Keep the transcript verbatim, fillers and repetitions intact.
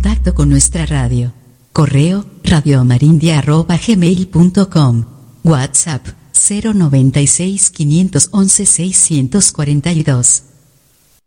contacto con nuestra radio. Correo radioamarindia arroba gmail punto com. WhatsApp cero noventa y seis, quinientos once, seiscientos cuarenta y dos.